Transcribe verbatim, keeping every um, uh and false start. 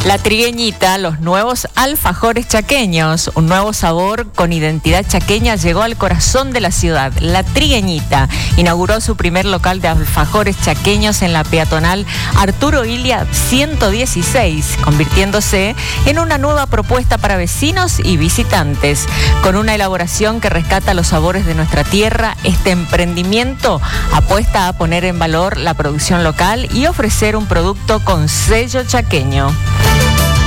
La Trigueñita, los nuevos alfajores chaqueños, un nuevo sabor con identidad chaqueña llegó al corazón de la ciudad. La Trigueñita inauguró su primer local de alfajores chaqueños en la peatonal Arturo Illia ciento dieciséis, convirtiéndose en una nueva propuesta para vecinos y visitantes. Con una elaboración que rescata los sabores de nuestra tierra, este emprendimiento apuesta a poner en valor la producción local y ofrecer un producto con sello chaqueño.